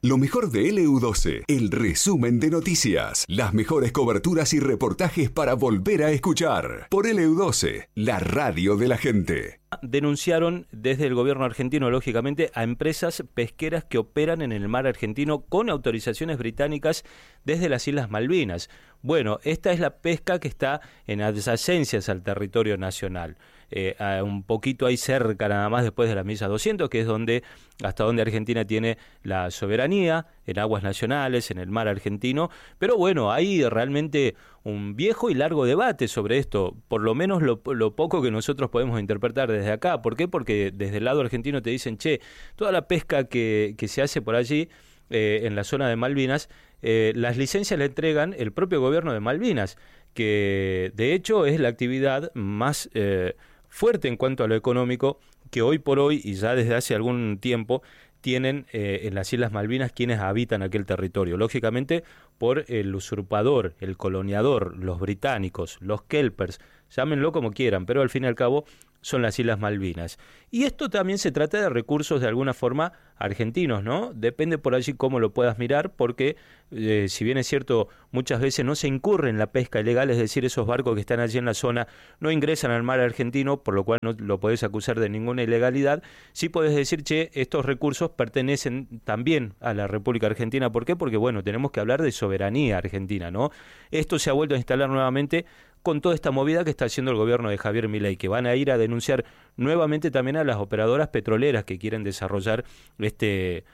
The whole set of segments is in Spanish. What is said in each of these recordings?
Lo mejor de LU12, el resumen de noticias, las mejores coberturas y reportajes para volver a escuchar. Por LU12, la radio de la gente. Denunciaron desde el gobierno argentino, lógicamente, a empresas pesqueras que operan en el mar argentino con autorizaciones británicas desde las Islas Malvinas. Bueno, esta es la pesca que está en adyacencias al territorio nacional. Un poquito ahí cerca, nada más después de la milla 200, que es hasta donde Argentina tiene la soberanía, en aguas nacionales, en el mar argentino. Pero bueno, hay realmente un viejo y largo debate sobre esto, por lo menos lo poco que nosotros podemos interpretar desde acá. ¿Por qué? Porque desde el lado argentino te dicen, toda la pesca que se hace por allí, en la zona de Malvinas, las licencias le entregan el propio gobierno de Malvinas, que de hecho es la actividad más fuerte en cuanto a lo económico que hoy por hoy, y ya desde hace algún tiempo, tienen en las Islas Malvinas quienes habitan aquel territorio. Lógicamente por el usurpador, el coloniador, los británicos, los kelpers, llámenlo como quieran, pero al fin y al cabo son las Islas Malvinas. Y esto también se trata de recursos de alguna forma argentinos, ¿no? Depende por allí cómo lo puedas mirar, porque si bien es cierto, muchas veces no se incurre en la pesca ilegal, es decir, esos barcos que están allí en la zona no ingresan al mar argentino, por lo cual no lo podés acusar de ninguna ilegalidad. Sí podés decir, estos recursos pertenecen también a la República Argentina. ¿Por qué? Porque, bueno, tenemos que hablar de soberanía argentina, ¿no? Esto se ha vuelto a instalar nuevamente con toda esta movida que está haciendo el gobierno de Javier Milei, que van a ir a denunciar nuevamente también a las operadoras petroleras que quieren desarrollar este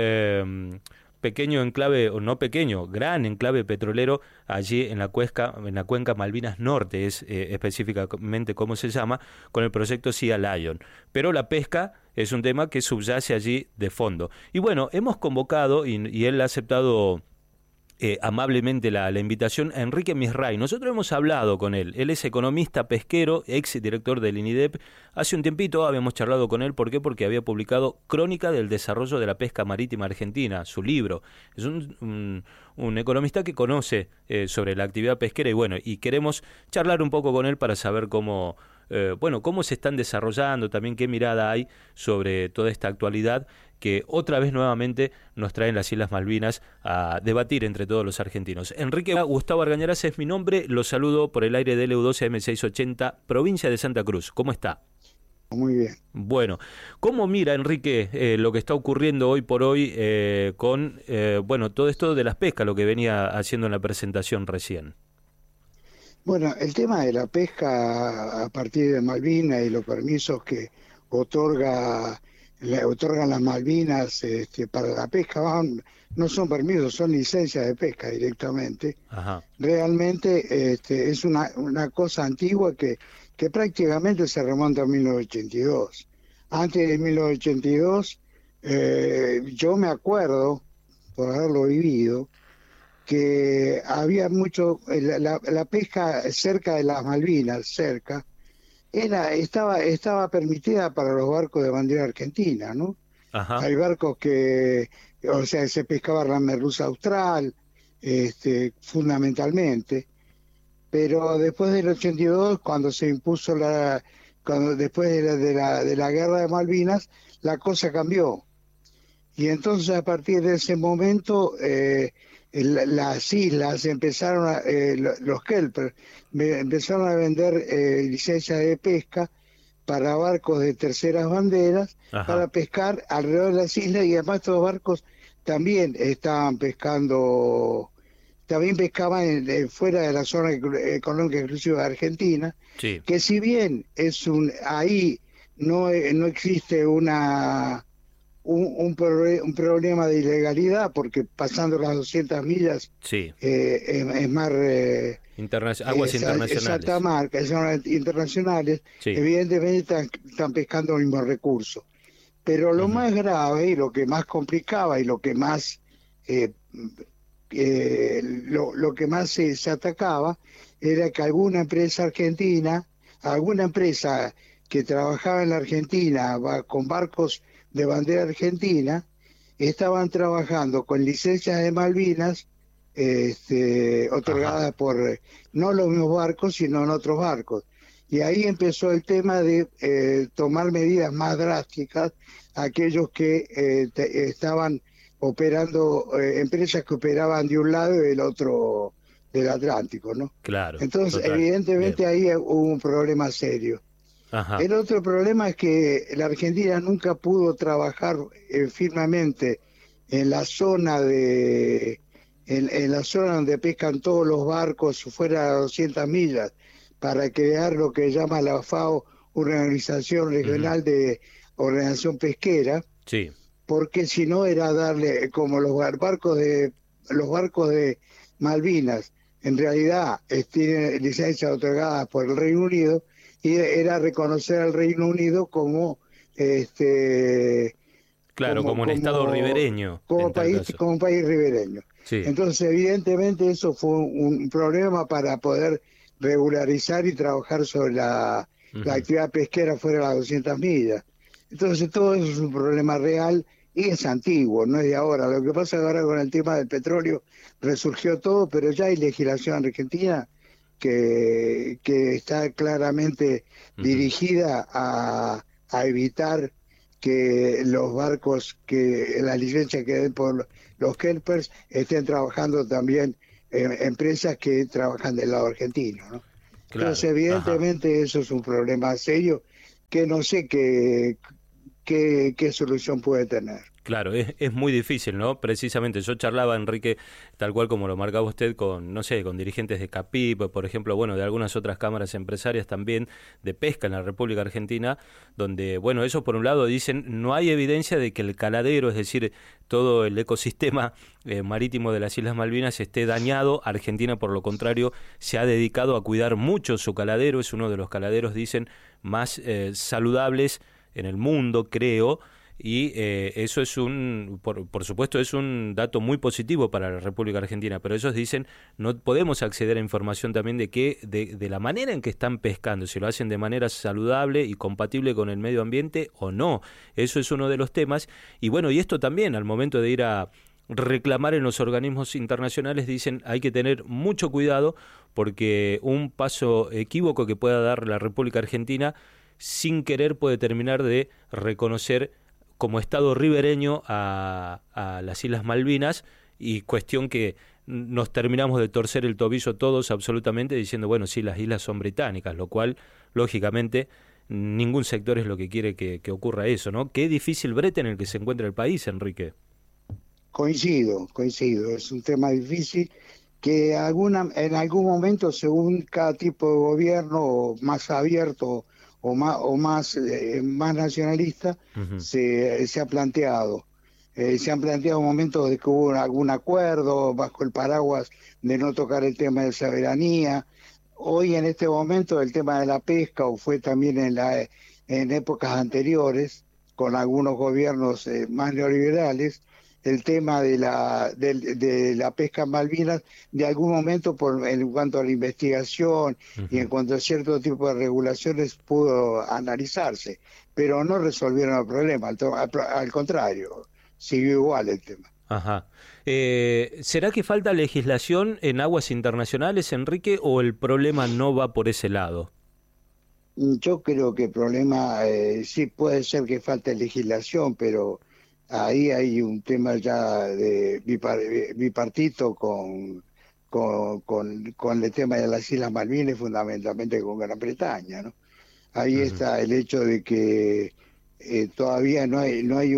pequeño enclave, o no pequeño, gran enclave petrolero allí en la cuenca Malvinas Norte, es específicamente cómo se llama, con el proyecto Sea Lion. Pero la pesca es un tema que subyace allí de fondo. Y bueno, hemos convocado, y él ha aceptado amablemente la invitación, a Enrique Misray. Nosotros hemos hablado con él es economista pesquero, ex director del INIDEP. Hace un tiempito habíamos charlado con él. ¿Por qué? Porque había publicado Crónica del desarrollo de la pesca marítima argentina, su libro. Es un economista que conoce sobre la actividad pesquera, y bueno, y queremos charlar un poco con él para saber cómo se están desarrollando, también qué mirada hay sobre toda esta actualidad que otra vez nuevamente nos traen las Islas Malvinas a debatir entre todos los argentinos. Enrique Gustavo Argañarás es mi nombre, los saludo por el aire de LU12 M680, provincia de Santa Cruz. ¿Cómo está? Muy bien. Bueno, ¿cómo mira, Enrique, lo que está ocurriendo hoy por hoy con todo esto de las pescas, lo que venía haciendo en la presentación recién? Bueno, el tema de la pesca a partir de Malvinas y los permisos que otorgan las Malvinas para la pesca, no son permisos, son licencias de pesca directamente. Ajá. Realmente es una cosa antigua que prácticamente se remonta a 1982. Antes de 1982, yo me acuerdo, por haberlo vivido, que había mucho, la pesca cerca de las Malvinas, estaba permitida para los barcos de bandera argentina, ¿no? Ajá. Hay barcos se pescaba la merluza austral, fundamentalmente, pero después del 82, cuando se impuso después de la guerra de Malvinas, la cosa cambió. Y entonces a partir de ese momento las islas empezaron los kelpers empezaron a vender licencias de pesca para barcos de terceras banderas. Ajá. Para pescar alrededor de las islas, y además estos barcos también estaban pescando, también pescaban fuera de la zona económica exclusiva de Argentina. Sí. Que si bien ahí no existe un problema de ilegalidad, porque pasando las 200 millas es mar aguas internacionales, alta mar, que son internacionales. Sí. Evidentemente están pescando el mismo recurso, pero lo más grave y lo que más complicaba y lo que más lo que más se atacaba era que alguna empresa que trabajaba en la Argentina con barcos de bandera argentina, estaban trabajando con licencias de Malvinas otorgadas por no los mismos barcos, sino en otros barcos. Y ahí empezó el tema de tomar medidas más drásticas a aquellos que estaban operando, empresas que operaban de un lado y del otro del Atlántico, ¿no? Claro. Entonces, Total. evidentemente ahí hubo un problema serio. Ajá. El otro problema es que la Argentina nunca pudo trabajar firmemente en la zona en la zona donde pescan todos los barcos fuera de 200 millas para crear lo que llama la FAO, una organización regional de ordenación pesquera. Sí. Porque si no era darle, como los barcos de Malvinas, en realidad tienen licencias otorgadas por el Reino Unido, y era reconocer al Reino Unido como Claro, como un estado ribereño. como un país ribereño. Sí. Entonces, evidentemente, eso fue un problema para poder regularizar y trabajar sobre la actividad pesquera fuera de las 200 millas. Entonces, todo eso es un problema real y es antiguo, no es de ahora. Lo que pasa ahora con el tema del petróleo resurgió todo, pero ya hay legislación argentina que está claramente dirigida a evitar que los barcos, que la licencia que den por los kelpers, estén trabajando también empresas que trabajan del lado argentino, ¿no? Claro. Entonces, evidentemente, eso es un problema serio que no sé qué solución puede tener. Claro, es muy difícil, ¿no? Precisamente, yo charlaba, Enrique, tal cual como lo marcaba usted, con, no sé, con dirigentes de CAPIP, por ejemplo, bueno, de algunas otras cámaras empresarias también de pesca en la República Argentina, donde, bueno, eso por un lado dicen, no hay evidencia de que el caladero, es decir, todo el ecosistema marítimo de las Islas Malvinas esté dañado. Argentina, por lo contrario, se ha dedicado a cuidar mucho su caladero, es uno de los caladeros, dicen, más saludables en el mundo, creo. Y eso es por supuesto, es un dato muy positivo para la República Argentina, pero ellos dicen, no podemos acceder a información también de la manera en que están pescando, si lo hacen de manera saludable y compatible con el medio ambiente o no. Eso es uno de los temas. Y bueno, y esto también, al momento de ir a reclamar en los organismos internacionales, dicen, hay que tener mucho cuidado porque un paso equívoco que pueda dar la República Argentina sin querer puede terminar de reconocer como estado ribereño a las Islas Malvinas, y cuestión que nos terminamos de torcer el tobillo todos absolutamente diciendo, bueno, sí, las islas son británicas, lo cual, lógicamente, ningún sector es lo que quiere que ocurra eso, ¿no? Qué difícil brete en el que se encuentra el país, Enrique. Coincido, es un tema difícil que en algún momento, según cada tipo de gobierno más abierto o más nacionalista, se ha planteado. Se han planteado momentos de que hubo algún acuerdo bajo el paraguas de no tocar el tema de soberanía. Hoy, en este momento, el tema de la pesca, o fue también en épocas anteriores, con algunos gobiernos más neoliberales, el tema de la pesca en Malvinas, de algún momento, en cuanto a la investigación y en cuanto a cierto tipo de regulaciones, pudo analizarse, pero no resolvieron el problema, al contrario, siguió igual el tema. Ajá. ¿Será que falta legislación en aguas internacionales, Enrique, o el problema no va por ese lado? Yo creo que el problema sí puede ser que falte legislación, pero ahí hay un tema ya de bipartito con el tema de las Islas Malvinas, fundamentalmente con Gran Bretaña, ¿no? Ahí está el hecho de que todavía no hay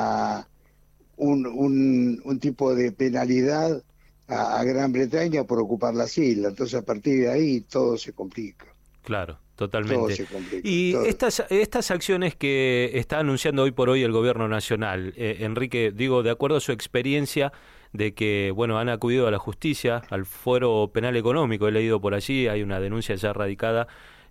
un tipo de penalidad a Gran Bretaña por ocupar las islas. Entonces, a partir de ahí todo se complica. Claro, totalmente. Todo se complica. Y estas acciones que está anunciando hoy por hoy el gobierno nacional, Enrique, digo, de acuerdo a su experiencia de que, bueno, han acudido a la justicia, al fuero penal económico, he leído por allí, hay una denuncia ya radicada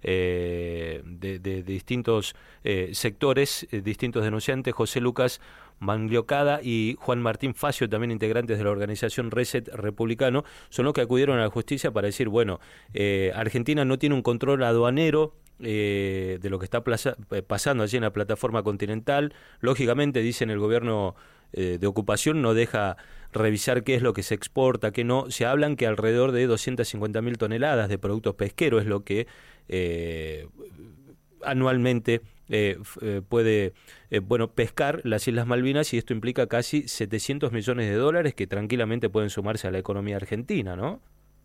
de distintos sectores, distintos denunciantes, José Lucas Mangliocada y Juan Martín Facio, también integrantes de la organización Reset Republicano, son los que acudieron a la justicia para decir, bueno, Argentina no tiene un control aduanero de lo que está pasando allí en la plataforma continental. Lógicamente, dicen, el gobierno de ocupación no deja revisar qué es lo que se exporta, qué no. Se hablan que alrededor de 250.000 toneladas de productos pesqueros es lo que anualmente puede pescar las Islas Malvinas, y esto implica casi 700 millones de dólares que tranquilamente pueden sumarse a la economía argentina, ¿no?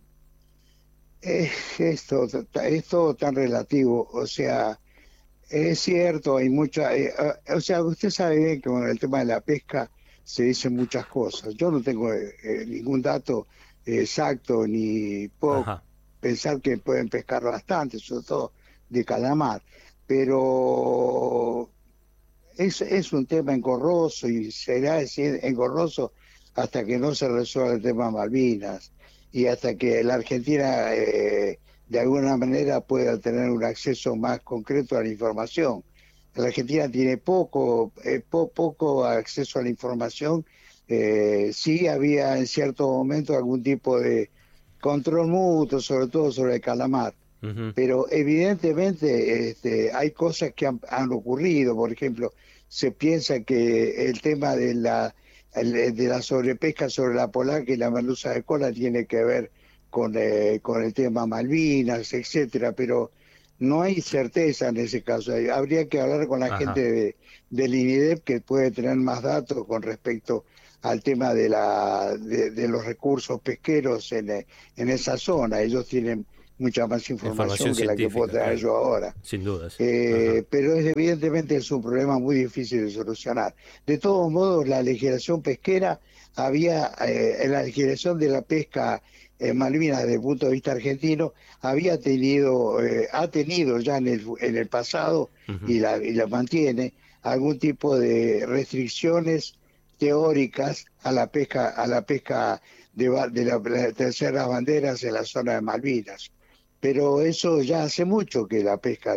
Es todo tan relativo, o sea, es cierto, hay mucha, o sea, usted sabe bien que con el tema de la pesca se dicen muchas cosas. Yo no tengo ningún dato exacto, ni puedo Ajá. pensar que pueden pescar bastante, sobre todo de calamar, pero es un tema engorroso y será así engorroso hasta que no se resuelva el tema Malvinas y hasta que la Argentina de alguna manera pueda tener un acceso más concreto a la información. La Argentina tiene poco acceso a la información. Sí había en cierto momento algún tipo de control mutuo, sobre todo sobre el calamar, Ujú. pero evidentemente hay cosas que han ocurrido. Por ejemplo, se piensa que el tema de la sobrepesca sobre la polaca y la merluza de cola tiene que ver con el tema Malvinas, etcétera, pero no hay certeza en ese caso. Habría que hablar con la Ajá. gente del INIDEP, que puede tener más datos con respecto al tema de los recursos pesqueros en esa zona. Ellos tienen mucha más Información información que la que puedo científica, tener claro, yo ahora. sin dudas. Ajá. Pero evidentemente es un problema muy difícil de solucionar. De todos modos, la legislación pesquera en la legislación de la pesca en Malvinas desde el punto de vista argentino, ha tenido ya en el pasado Ujú. y la mantiene algún tipo de restricciones teóricas a la pesca de las terceras banderas en la zona de Malvinas. Pero eso ya hace mucho que la pesca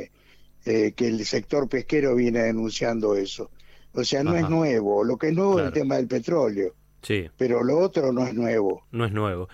que el sector pesquero viene denunciando eso. O sea, no es Ajá, nuevo. Lo que es nuevo es el claro. tema del petróleo, Sí, pero lo otro no es nuevo. no es nuevo.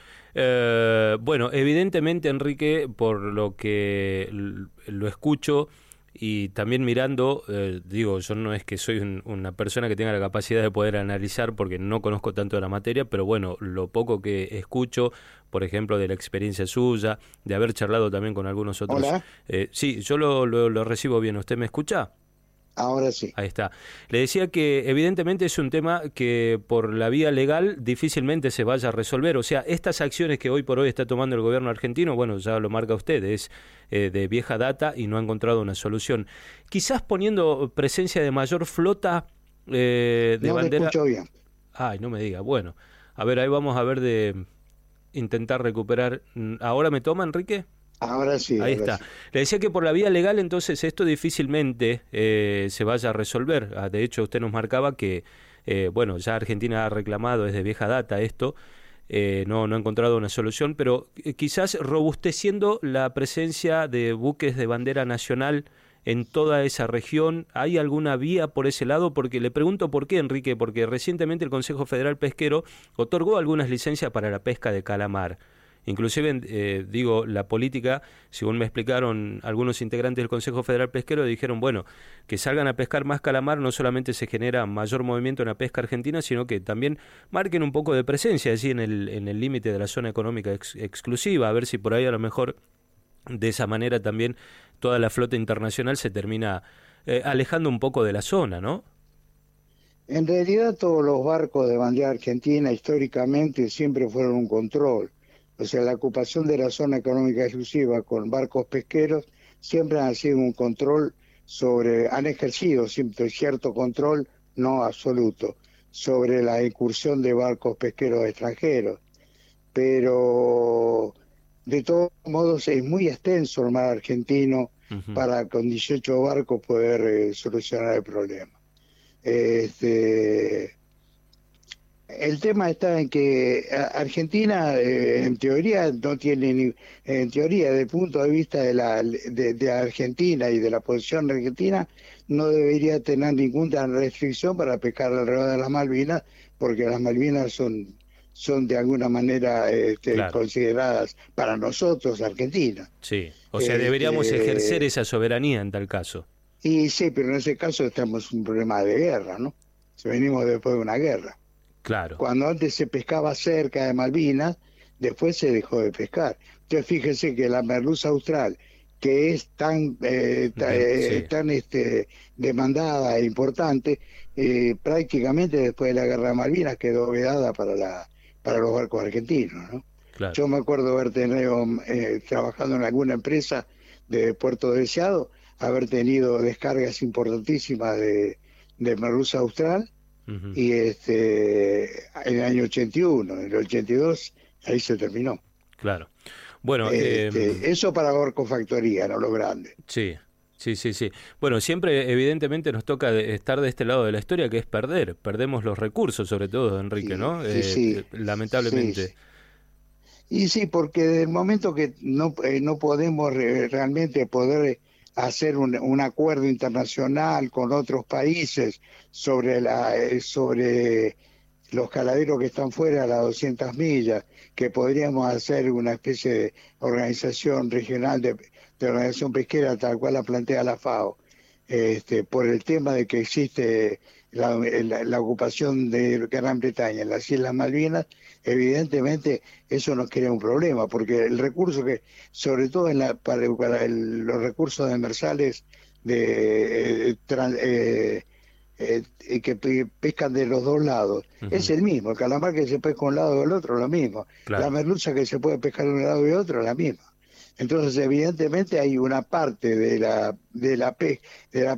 Bueno, evidentemente, Enrique, por lo que lo escucho y también mirando, digo, yo no es que soy una persona que tenga la capacidad de poder analizar porque no conozco tanto de la materia, pero bueno, lo poco que escucho, por ejemplo, de la experiencia suya, de haber charlado también con algunos otros. Hola, Sí, yo lo recibo bien. ¿Usted me escucha? ahora sí. Ahí está. Le decía que evidentemente es un tema que por la vía legal difícilmente se vaya a resolver. O sea, estas acciones que hoy por hoy está tomando el gobierno argentino, bueno, ya lo marca usted, es de vieja data y no ha encontrado una solución. Quizás poniendo presencia de mayor flota de No le bandera... escucho bien. Ay, no me diga. Bueno, a ver, ahí vamos a ver de intentar recuperar. ¿Ahora me toma, Enrique? Ahora sí, Ahí ahora está. sí. Le decía que por la vía legal entonces esto difícilmente se vaya a resolver. De hecho, usted nos marcaba que, bueno, ya Argentina ha reclamado desde vieja data esto, no ha encontrado una solución, pero quizás robusteciendo la presencia de buques de bandera nacional en toda esa región, ¿hay alguna vía por ese lado? Porque le pregunto por qué, Enrique, porque recientemente el Consejo Federal Pesquero otorgó algunas licencias para la pesca de calamar. Inclusive, digo, la política, según me explicaron algunos integrantes del Consejo Federal Pesquero, dijeron, bueno, que salgan a pescar más calamar, no solamente se genera mayor movimiento en la pesca argentina, sino que también marquen un poco de presencia allí en el límite de la zona económica exclusiva, a ver si por ahí a lo mejor de esa manera también toda la flota internacional se termina alejando un poco de la zona, ¿no? En realidad todos los barcos de bandera argentina históricamente siempre fueron un control. O sea, la ocupación de la zona económica exclusiva con barcos pesqueros siempre han sido un control han ejercido siempre cierto control, no absoluto, sobre la incursión de barcos pesqueros extranjeros. Pero de todos modos es muy extenso el mar argentino Ujú. para con 18 barcos poder solucionar el problema. Este, el tema está en que Argentina, en teoría, no tiene en teoría, desde el punto de vista de Argentina y de la posición argentina, no debería tener ninguna restricción para pescar alrededor de las Malvinas, porque las Malvinas son de alguna manera Claro, consideradas para nosotros Argentina. sí. O sea, deberíamos ejercer Este, esa soberanía en tal caso. y sí, pero en ese caso estamos en un problema de guerra, ¿no? Si venimos después de una guerra. Claro. Cuando antes se pescaba cerca de Malvinas, después se dejó de pescar. Entonces fíjese que la merluza austral que es tan demandada e importante, prácticamente después de la Guerra de Malvinas quedó vedada para los barcos argentinos, ¿no? Claro. Yo me acuerdo haber tenido, trabajando en alguna empresa de Puerto Deseado, haber tenido descargas importantísimas de merluza austral, y en el año 81, en el 82, ahí se terminó. Claro. Bueno, eso para barcofactoría, no lo grande. Sí. Bueno, siempre evidentemente nos toca estar de este lado de la historia, que es perder. Perdemos los recursos, sobre todo, Enrique, Sí, ¿no? sí, Lamentablemente. sí. Y sí, porque desde el momento que no podemos realmente poder hacer un acuerdo internacional con otros países sobre los caladeros que están fuera de las 200 millas, que podríamos hacer una especie de organización regional de organización pesquera tal cual la plantea la FAO, por el tema de que existe la ocupación de Gran Bretaña en las Islas Malvinas, evidentemente eso nos crea un problema, porque el recurso que, sobre todo para los recursos demersales que pescan de los dos lados, es el mismo. El calamar que se pesca de un lado o del otro es lo mismo. Claro. La merluza que se puede pescar de un lado y otro es la misma. Entonces, evidentemente hay una parte de la